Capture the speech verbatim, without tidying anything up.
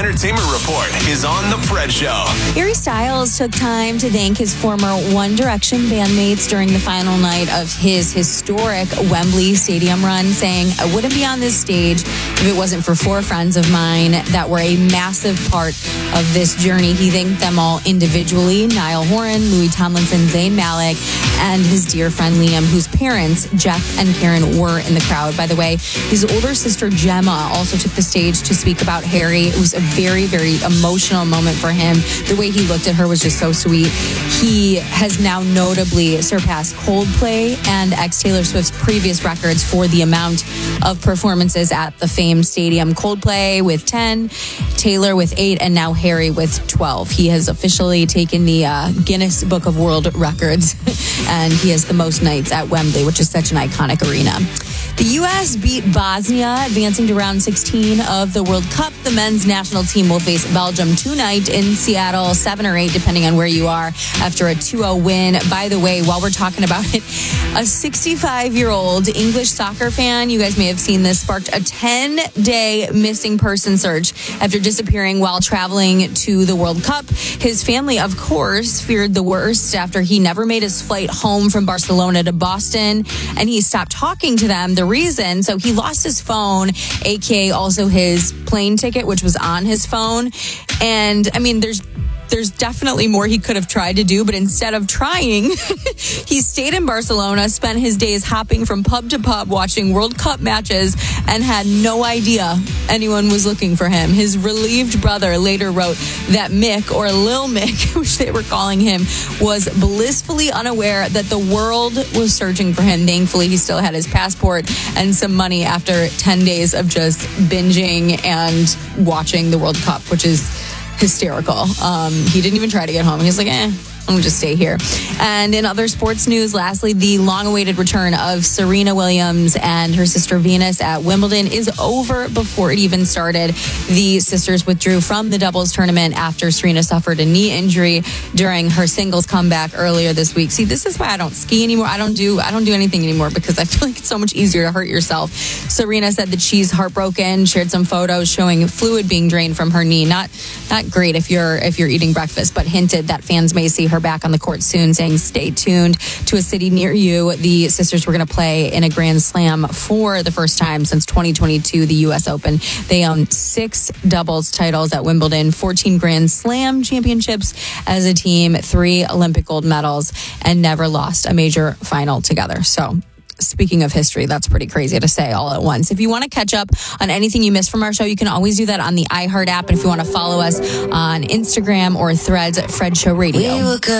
Entertainment Report is on The Fred Show. Harry Styles took time to thank his former One Direction bandmates during the final night of his historic Wembley Stadium run, saying, "I wouldn't be on this stage if it wasn't for four friends of mine that were a massive part of this journey." He thanked them all individually: Niall Horan, Louis Tomlinson, Zayn Malik, and his dear friend Liam, whose parents, Jeff and Karen, were in the crowd. By the way, his older sister Gemma also took the stage to speak about Harry. It was a very, very emotional moment for him. The way he looked at her was just so sweet. He has now notably surpassed Coldplay and ex-Taylor Swift's previous records for the amount of performances at the famed stadium. Coldplay with ten, Taylor with eight, and now Harry with twelve. He has officially taken the uh, Guinness Book of World Records, and he has the most nights at Wembley, which is such an iconic arena. The U S beat Bosnia, advancing to round sixteen of the World Cup. The men's national team will face Belgium tonight in Seattle, seven or eight, depending on where you are, after a two oh win. By the way, while we're talking about it, a sixty-five-year-old English soccer fan, you guys may have seen this, sparked a ten-day missing person search after disappearing while traveling to the World Cup. His family, of course, feared the worst after he never made his flight home from Barcelona to Boston, and he stopped talking to them. The reason, so he lost his phone, aka also his plane ticket, which was on his phone. And I mean, there's There's definitely more he could have tried to do, but instead of trying, he stayed in Barcelona, spent his days hopping from pub to pub, watching World Cup matches, and had no idea anyone was looking for him. His relieved brother later wrote that Mick, or Lil Mick, which they were calling him, was blissfully unaware that the world was searching for him. Thankfully, he still had his passport and some money after ten days of just binging and watching the World Cup, which is hysterical. Um, he didn't even try to get home. He was like, eh, I'm going to just stay here. And in other sports news, lastly, the long-awaited return of Serena Williams and her sister Venus at Wimbledon is over before it even started. The sisters withdrew from the doubles tournament after Serena suffered a knee injury during her singles comeback earlier this week. See, this is why I don't ski anymore. I don't do I don't do anything anymore because I feel like it's so much easier to hurt yourself. Serena said that she's heartbroken, shared some photos showing fluid being drained from her knee. Not not great if you're if you're eating breakfast, but hinted that fans may see her back on the court soon, saying stay tuned to a city near you. The sisters were going to play in a Grand Slam for the first time since twenty twenty-two, the U S Open. They own six doubles titles at Wimbledon, fourteen Grand Slam championships as a team, three Olympic gold medals, and never lost a major final together. So speaking of history, that's pretty crazy to say all at once. If you want to catch up on anything you missed from our show, you can always do that on the iHeart app. And if you want to follow us on Instagram or Threads, Fred Show Radio. We were good.